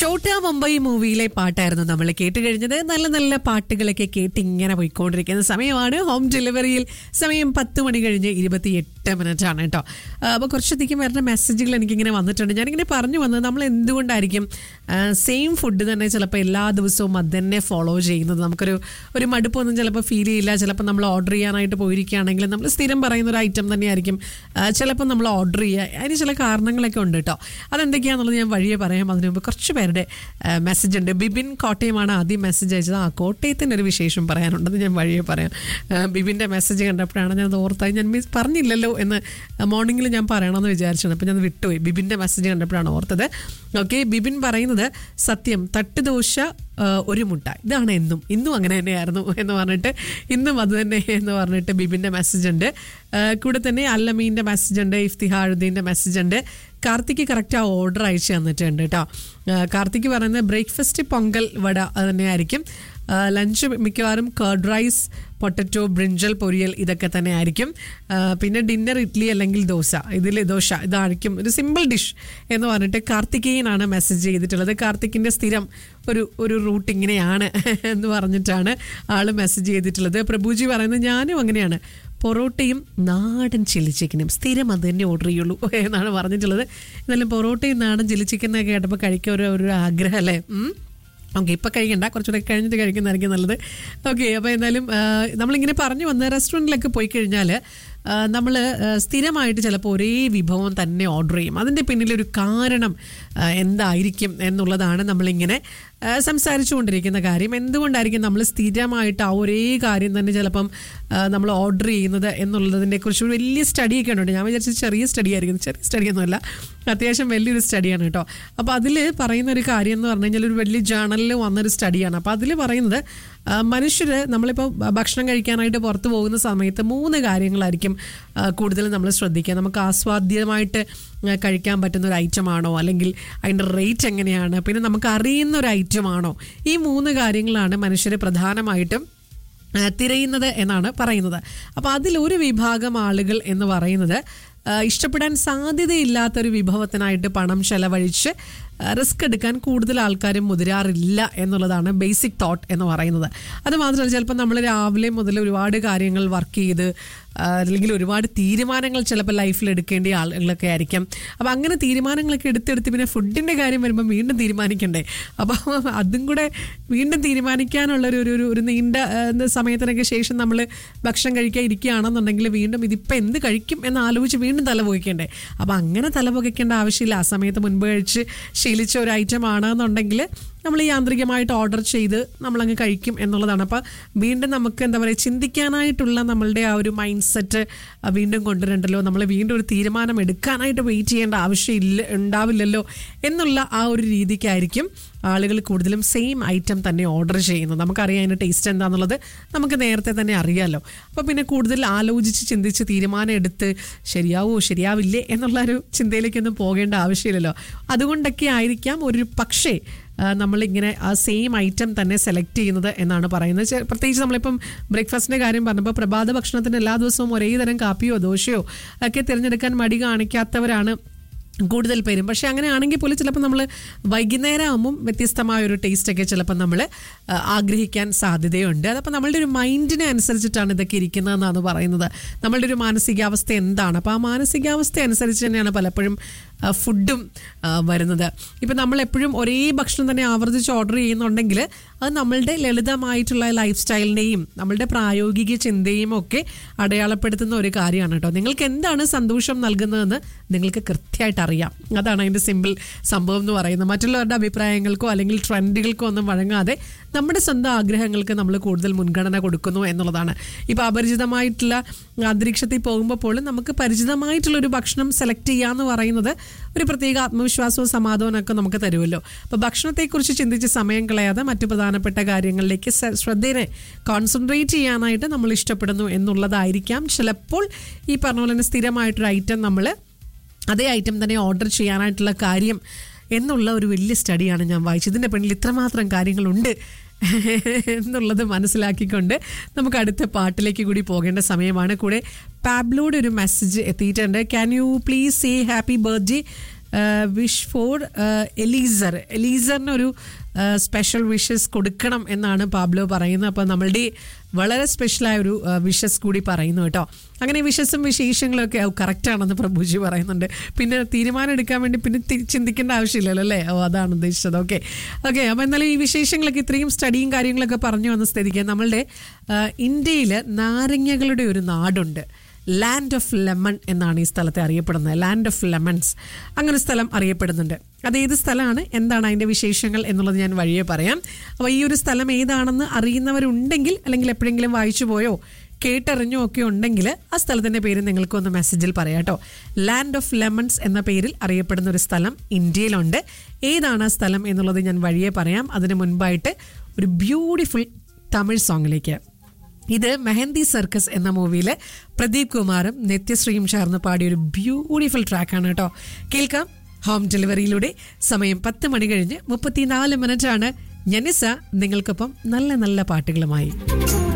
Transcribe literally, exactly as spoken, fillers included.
ഷോട്ടാ മുംബൈ മൂവിയിലെ പാട്ടായിരുന്നു നമ്മൾ കേട്ട് കഴിഞ്ഞത്. നല്ല നല്ല പാട്ടുകളൊക്കെ കേട്ട് ഇങ്ങനെ പോയിക്കൊണ്ടിരിക്കുന്ന സമയമാണ്. ഹോം ഡെലിവറിയിൽ സമയം പത്ത് മണി കഴിഞ്ഞ് ഇരുപത്തിയെട്ട് മിനിറ്റ് ആണ് കേട്ടോ. അപ്പോൾ കുറച്ചധികം വരുന്ന മെസ്സേജുകൾ എനിക്കിങ്ങനെ വന്നിട്ടുണ്ട്. ഞാനിങ്ങനെ പറഞ്ഞു വന്നത് നമ്മൾ എന്തുകൊണ്ടായിരിക്കും സെയിം ഫുഡ് തന്നെ ചിലപ്പോൾ എല്ലാ ദിവസവും അത് തന്നെ ഫോളോ ചെയ്യുന്നത്. നമുക്കൊരു ഒരു മടുപ്പൊന്നും ചിലപ്പോൾ ഫീൽ ചെയ്യില്ല. ചിലപ്പോൾ നമ്മൾ ഓർഡർ ചെയ്യാനായിട്ട് പോയിരിക്കുകയാണെങ്കിൽ നമ്മൾ സ്ഥിരം പറയുന്ന ഒരു ഐറ്റം തന്നെയായിരിക്കും ചിലപ്പോൾ നമ്മൾ ഓർഡർ ചെയ്യുക. അതിന് ചില കാരണങ്ങളൊക്കെ ഉണ്ട് കേട്ടോ. അതെന്തൊക്കെയാണെന്നുള്ളത് ഞാൻ വഴിയെ പറയാം. അതിന് മുമ്പ് കുറച്ച് പേരുടെ മെസ്സേജ് ഉണ്ട്. ബിബിൻ കോട്ടയമാണ് ആദ്യം മെസ്സേജ് അയച്ചത്. ആ കോട്ടയത്തിൻ്റെ ഒരു വിശേഷം പറയാനുണ്ടെന്ന് ഞാൻ വഴിയെ പറയാം. ബിബിൻ്റെ മെസ്സേജ് കണ്ടപ്പോഴാണ് ഞാൻ ഓർത്തായി. ഞാൻ മിസ് പറഞ്ഞില്ലല്ലോ എന്ന് മോർണിംഗിൽ ഞാൻ പറയണമെന്ന് വിചാരിച്ചത്. അപ്പോൾ ഞാൻ വിട്ടുപോയി. ബിബിൻ്റെ മെസ്സേജ് കണ്ടപ്പോഴാണ് ഓർത്തത്. ഓക്കെ, ബിബിൻ പറയുന്നത് സത്യം, തട്ടുദോശ ഒരു മുട്ട, ഇതാണ് എന്നും ഇന്നും അങ്ങനെ തന്നെയായിരുന്നു എന്ന് പറഞ്ഞിട്ട് ഇന്നും അത് തന്നെ എന്ന് പറഞ്ഞിട്ട് ബിബിൻ്റെ മെസ്സേജ് ഉണ്ട്. കൂടെ തന്നെ അല്ലമീൻ്റെ മെസ്സേജ് ഉണ്ട്. ഇഫ്തിഹാറുദ്ദീൻ്റെ മെസ്സേജ് ഉണ്ട്. കാർത്തിക്ക് കറക്റ്റ് ആ ഓർഡർ അയച്ചു തന്നിട്ടുണ്ട് കേട്ടോ. കാർത്തിക്ക് പറയുന്നത് ബ്രേക്ക്ഫാസ്റ്റ് പൊങ്കൽ വട അത് തന്നെയായിരിക്കും. ലഞ്ച് മിക്കവാറും കർഡ് റൈസ്, പൊട്ടറ്റോ, ബ്രിഞ്ചൽ പൊരിയൽ ഇതൊക്കെ തന്നെ ആയിരിക്കും. പിന്നെ ഡിന്നർ ഇഡ്ഡലി അല്ലെങ്കിൽ ദോശ, ഇതിൽ ദോശ ഇതായിരിക്കും ഒരു സിമ്പിൾ ഡിഷ് എന്ന് പറഞ്ഞിട്ട് കാർത്തികേയനാണ് മെസ്സേജ് ചെയ്തിട്ടുള്ളത്. കാർത്തിക്കിൻ്റെ സ്ഥിരം ഒരു ഒരു റൂട്ട് ഇങ്ങനെയാണ് എന്ന് പറഞ്ഞിട്ടാണ് ആൾ മെസ്സേജ് ചെയ്തിട്ടുള്ളത്. പ്രഭുജി പറയുന്നത് ഞാനും അങ്ങനെയാണ്, പൊറോട്ടയും നാടൻ ചില്ലി ചിക്കനും സ്ഥിരം അത് തന്നെ ഓർഡർ ചെയ്യുള്ളൂ എന്നാണ് പറഞ്ഞിട്ടുള്ളത്. എന്നാലും പൊറോട്ടയും നാടൻ ചില്ലി ചിക്കനൊക്കെ കേട്ടപ്പോൾ കഴിക്കാൻ ഒരു ഒരു ആഗ്രഹം അല്ലേ. ഓക്കെ, ഇപ്പം കഴിക്കണ്ട, കുറച്ചുകൂടെ കഴിഞ്ഞിട്ട് കഴിക്കുന്നതായിരിക്കും നല്ലത്. ഓക്കെ, അപ്പോൾ എന്തായാലും നമ്മളിങ്ങനെ പറഞ്ഞു വന്ന റെസ്റ്റോറൻറ്റിലൊക്കെ പോയി കഴിഞ്ഞാൽ നമ്മൾ സ്ഥിരമായിട്ട് ചിലപ്പോൾ ഒരേ വിഭവം തന്നെ ഓർഡർ ചെയ്യും. അതിൻ്റെ പിന്നിലൊരു കാരണം എന്തായിരിക്കും എന്നുള്ളതാണ് നമ്മളിങ്ങനെ സംസാരിച്ചു കൊണ്ടിരിക്കുന്ന കാര്യം. എന്തുകൊണ്ടായിരിക്കും നമ്മൾ സ്ഥിരമായിട്ട് ആ ഒരേ കാര്യം തന്നെ ചിലപ്പം നമ്മൾ ഓർഡർ ചെയ്യുന്നത് എന്നുള്ളതിനെ കുറിച്ച് വലിയ സ്റ്റഡിയൊക്കെ ഉണ്ട്. ഞാൻ വിചാരിച്ചത് ചെറിയ സ്റ്റഡി ആയിരിക്കും. ചെറിയ സ്റ്റഡിയൊന്നുമല്ല, അത്യാവശ്യം വലിയൊരു സ്റ്റഡിയാണ് കേട്ടോ. അപ്പോൾ അതിൽ പറയുന്ന ഒരു കാര്യം എന്ന് പറഞ്ഞു കഴിഞ്ഞാൽ ഒരു വലിയ ജേണലിൽ വന്നൊരു സ്റ്റഡിയാണ്. അപ്പോൾ അതിൽ പറയുന്നത് മനുഷ്യർ നമ്മളിപ്പോൾ ഭക്ഷണം കഴിക്കാനായിട്ട് പുറത്ത് പോകുന്ന സമയത്ത് മൂന്ന് കാര്യങ്ങളായിരിക്കും കൂടുതൽ നമ്മൾ ശ്രദ്ധിക്കുക. നമുക്ക് ആസ്വാദ്യമായിട്ട് കഴിക്കാൻ പറ്റുന്ന ഒരു ഐറ്റമാണോ, അല്ലെങ്കിൽ അതിൻ്റെ റേറ്റ് എങ്ങനെയാണ്, പിന്നെ നമുക്ക് അറിയുന്ന ഒരു ഐറ്റമാണോ, ഈ മൂന്ന് കാര്യങ്ങളാണ് മനുഷ്യർ പ്രധാനമായിട്ടും തിരയുന്നത് എന്നാണ് പറയുന്നത്. അപ്പോൾ അതിലൊരു വിഭാഗം ആളുകൾ എന്ന് പറയുന്നത് ഇഷ്ടപ്പെടാൻ സാധ്യതയില്ലാത്തൊരു വിഭവത്തിനായിട്ട് പണം ചെലവഴിച്ച് റിസ്ക് എടുക്കാൻ കൂടുതൽ ആൾക്കാരും മുതിരാറില്ല എന്നുള്ളതാണ് ബേസിക് തോട്ട് എന്ന് പറയുന്നത്. അത് മാത്രമല്ല, ചിലപ്പോൾ നമ്മൾ രാവിലെ മുതൽ ഒരുപാട് കാര്യങ്ങൾ വർക്ക് ചെയ്ത് അല്ലെങ്കിൽ ഒരുപാട് തീരുമാനങ്ങൾ ചിലപ്പോൾ ലൈഫിൽ എടുക്കേണ്ട ആളുകളൊക്കെ ആയിരിക്കും. അപ്പോൾ അങ്ങനെ തീരുമാനങ്ങളൊക്കെ എടുത്തെടുത്ത് പിന്നെ ഫുഡിൻ്റെ കാര്യം വരുമ്പോൾ വീണ്ടും തീരുമാനിക്കണ്ടേ. അപ്പോൾ അതും കൂടെ വീണ്ടും തീരുമാനിക്കാനുള്ളൊരു ഒരു ഒരു നീണ്ട സമയത്തിനൊക്കെ ശേഷം നമ്മൾ ഭക്ഷണം കഴിക്കാൻ ഇരിക്കുകയാണെന്നുണ്ടെങ്കിൽ വീണ്ടും ഇതിപ്പോൾ എന്ത് കഴിക്കും എന്ന് ആലോചിച്ച് വീണ്ടും തല പുകയ്ക്കണ്ടേ. അപ്പോൾ അങ്ങനെ തല പുകയ്ക്കേണ്ട ആവശ്യമില്ല. ആ സമയത്ത് മുൻപ് കഴിച്ച് ശീലിച്ച ഒരു ഐറ്റം ആണെന്നുണ്ടെങ്കിൽ നമ്മൾ യാന്ത്രികമായിട്ട് ഓർഡർ ചെയ്ത് നമ്മളങ്ങ് കഴിക്കും എന്നുള്ളതാണ്. അപ്പോൾ വീണ്ടും നമുക്ക് എന്താ പറയുക, ചിന്തിക്കാനായിട്ടുള്ള നമ്മളുടെ ആ ഒരു മൈൻഡ് സെറ്റ് വീണ്ടും കൊണ്ടുവരണ്ടല്ലോ, നമ്മൾ വീണ്ടും ഒരു തീരുമാനം എടുക്കാനായിട്ട് വെയിറ്റ് ചെയ്യേണ്ട ആവശ്യമില്ല ഉണ്ടാവില്ലല്ലോ എന്നുള്ള ആ ഒരു രീതിക്കായിരിക്കും ആളുകൾ കൂടുതലും സെയിം ഐറ്റം തന്നെ ഓർഡർ ചെയ്യുന്നത്. നമുക്കറിയാം അതിൻ്റെ ടേസ്റ്റ് എന്താണെന്നുള്ളത് നമുക്ക് നേരത്തെ തന്നെ അറിയാമല്ലോ. അപ്പോൾ പിന്നെ കൂടുതൽ ആലോചിച്ച് ചിന്തിച്ച് തീരുമാനം എടുത്ത് ശരിയാവോ ശരിയാവില്ലേ എന്നുള്ളൊരു ചിന്തയിലേക്കൊന്നും പോകേണ്ട ആവശ്യമില്ലല്ലോ. അതുകൊണ്ടൊക്കെ ആയിരിക്കാം ഒരു പക്ഷേ നമ്മളിങ്ങനെ ആ സെയിം ഐറ്റം തന്നെ സെലക്ട് ചെയ്യുന്നത് എന്നാണ് പറയുന്നത്. പ്രത്യേകിച്ച് നമ്മളിപ്പം ബ്രേക്ക്ഫാസ്റ്റിൻ്റെ കാര്യം പറഞ്ഞപ്പോൾ പ്രഭാത ഭക്ഷണത്തിന് എല്ലാ ദിവസവും ഒരേ തരം കാപ്പിയോ ദോശയോ ഒക്കെ തിരഞ്ഞെടുക്കാൻ മടി കാണിക്കാത്തവരാണ് കൂടുതൽ പേരും. പക്ഷേ അങ്ങനെ ആണെങ്കിൽ പോലും ചിലപ്പോൾ നമ്മൾ വൈകുന്നേരം ആകുമ്പം വ്യത്യസ്തമായൊരു ടേസ്റ്റൊക്കെ ചിലപ്പോൾ നമ്മൾ ആഗ്രഹിക്കാൻ സാധ്യതയുണ്ട്. അതപ്പോൾ നമ്മളുടെ ഒരു മൈൻഡിനെ അനുസരിച്ചിട്ടാണ് ഇതൊക്കെ ഇരിക്കുന്നതെന്നാണ് പറയുന്നത്. നമ്മളുടെ ഒരു മാനസികാവസ്ഥ എന്താണ്, അപ്പോൾ ആ മാനസികാവസ്ഥ അനുസരിച്ച് തന്നെയാണ് പലപ്പോഴും ഫുഡും വരുന്നത്. ഇപ്പം നമ്മളെപ്പോഴും ഒരേ ഭക്ഷണം തന്നെ ആവർത്തിച്ച് ഓർഡർ ചെയ്യുന്നുണ്ടെങ്കിൽ അത് നമ്മളുടെ ലളിതമായിട്ടുള്ള ലൈഫ് സ്റ്റൈലിനെയും നമ്മളുടെ പ്രായോഗിക ചിന്തയും ഒക്കെ അടയാളപ്പെടുത്തുന്ന ഒരു കാര്യമാണ് കേട്ടോ. നിങ്ങൾക്ക് എന്താണ് സന്തോഷം നൽകുന്നതെന്ന് നിങ്ങൾക്ക് കൃത്യമായിട്ട് അറിയാം. അതാണ് അതിൻ്റെ സിമ്പിൾ സംഭവം എന്ന് പറയുന്നത്. മറ്റുള്ളവരുടെ അഭിപ്രായങ്ങൾക്കോ അല്ലെങ്കിൽ ട്രെൻഡുകൾക്കോ ഒന്നും വഴങ്ങാതെ നമ്മുടെ സ്വന്തം ആഗ്രഹങ്ങൾക്ക് നമ്മൾ കൂടുതൽ മുൻഗണന കൊടുക്കുന്നു എന്നുള്ളതാണ്. ഇപ്പോൾ അപരിചിതമായിട്ടുള്ള അന്തരീക്ഷത്തിൽ പോകുമ്പോൾ പോലും നമുക്ക് പരിചിതമായിട്ടുള്ളൊരു ഭക്ഷണം സെലക്ട് ചെയ്യാന്ന് പറയുന്നത് ഒരു പ്രത്യേക ആത്മവിശ്വാസവും സമാധാനമൊക്കെ നമുക്ക് തരുമല്ലോ. അപ്പോൾ ഭക്ഷണത്തെക്കുറിച്ച് ചിന്തിച്ച് സമയം കളയാതെ മറ്റു പ്രധാനപ്പെട്ട കാര്യങ്ങളിലേക്ക് ശ്രദ്ധയെ കോൺസെൻട്രേറ്റ് ചെയ്യാനായിട്ട് നമ്മൾ ഇഷ്ടപ്പെടുന്നു എന്നുള്ളതായിരിക്കാം ചിലപ്പോൾ ഈ പറഞ്ഞ പോലെ തന്നെ സ്ഥിരമായിട്ടൊരു ഐറ്റം നമ്മൾ അതേ ഐറ്റം തന്നെ ഓർഡർ ചെയ്യാനായിട്ടുള്ള കാര്യം എന്നുള്ള ഒരു വലിയ സ്റ്റഡിയാണ് ഞാൻ വായിച്ചത്. ഇതിൻ്റെ പിന്നിൽ ഇത്രമാത്രം കാര്യങ്ങളുണ്ട് എന്നുള്ളത് മനസ്സിലാക്കിക്കൊണ്ട് നമുക്ക് അടുത്ത പാട്ടിലേക്ക് കൂടി പോകേണ്ട സമയമാണ്. കൂടെ പാബ്ലോയുടെ ഒരു മെസ്സേജ് എത്തിയിട്ടുണ്ട്. Can you please say happy birthday wish four എലീസർ എലീസറിനൊരു special wishes കൊടുക്കണം എന്നാണ് പാബ്ലോ പറയുന്നത്. അപ്പോൾ നമ്മളുടെ വളരെ സ്പെഷ്യലായ ഒരു വിഷസ് കൂടി പറയുന്നു കേട്ടോ. അങ്ങനെ വിഷസും വിശേഷങ്ങളൊക്കെ കറക്റ്റാണെന്ന് പ്രഭുജി പറയുന്നുണ്ട്. പിന്നെ തീരുമാനം എടുക്കാൻ വേണ്ടി പിന്നെ ചിന്തിക്കേണ്ട ആവശ്യമില്ലല്ലോ അല്ലേ? ഓ അതാണ് ഉദ്ദേശിച്ചത്. ഓക്കെ ഓക്കെ അപ്പോൾ എന്നാലും ഈ വിശേഷങ്ങളൊക്കെ ഇത്രയും സ്റ്റഡിയും കാര്യങ്ങളൊക്കെ പറഞ്ഞു വന്ന സ്ഥിതിക്ക് നമ്മളുടെ ഇന്ത്യയിൽ നാരങ്ങകളുടെ ഒരു നാടുണ്ട്. ലാൻഡ് ഓഫ് ലെമൺ എന്നാണ് ഈ സ്ഥലത്തെ അറിയപ്പെടുന്നത്. ലാൻഡ് ഓഫ് ലെമൺസ് അങ്ങനെ സ്ഥലം അറിയപ്പെടുന്നുണ്ട്. അത് ഏത് സ്ഥലമാണ്, എന്താണ് അതിൻ്റെ വിശേഷങ്ങൾ എന്നുള്ളത് ഞാൻ വഴിയെ പറയാം. അപ്പോൾ ഈ ഒരു സ്ഥലം ഏതാണെന്ന് അറിയുന്നവരുണ്ടെങ്കിൽ അല്ലെങ്കിൽ എപ്പോഴെങ്കിലും വായിച്ചു പോയോ കേട്ടറിഞ്ഞോ ഒക്കെ ഉണ്ടെങ്കിൽ ആ സ്ഥലത്തിൻ്റെ പേര് നിങ്ങൾക്കൊന്ന് മെസ്സേജിൽ പറയാം കേട്ടോ. ലാൻഡ് ഓഫ് ലെമൺസ് എന്ന പേരിൽ അറിയപ്പെടുന്ന ഒരു സ്ഥലം ഇന്ത്യയിലുണ്ട്. ഏതാണ് ആ സ്ഥലം എന്നുള്ളത് ഞാൻ വഴിയെ പറയാം. അതിന് മുൻപായിട്ട് ഒരു ബ്യൂട്ടിഫുൾ തമിഴ് സോങ്ങിലേക്ക്. ഇത് മെഹന്തി സർക്കസ് എന്ന മൂവിയിലെ പ്രദീപ് കുമാറും നിത്യശ്രീയും ചേർന്ന് പാടിയ ഒരു ബ്യൂട്ടിഫുൾ ട്രാക്കാണ് കേട്ടോ. കേൾക്കാം ഹോം ഡെലിവറിയിലൂടെ. സമയം പത്ത് മണി കഴിഞ്ഞ് മുപ്പത്തിനാല് മിനിറ്റാണ്. ജനിസ നിങ്ങൾക്കൊപ്പം നല്ല നല്ല പാട്ടുകളുമായി.